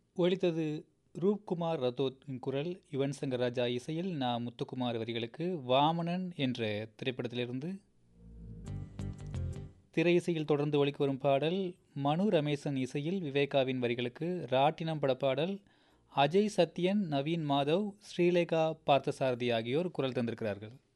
ஒலித்தது ரூப்குமார் ரத்தோத்தின் குரல், யுவன் சங்கர் ராஜா இசையில் நான் முத்துக்குமார் வரிகளுக்கு வாமனன் என்ற திரைப்படத்திலிருந்து. திரை இசையில் தொடர்ந்து ஒலிக்கு வரும் பாடல் மனு ரமேசன் இசையில் விவேகாவின் வரிகளுக்கு ராட்டினம் படப்பாடல். அஜய் சத்யன், நவீன் மாதவ், ஸ்ரீலேகா பார்த்தசாரதி ஆகியோர் குரல் தந்திருக்கிறார்கள்.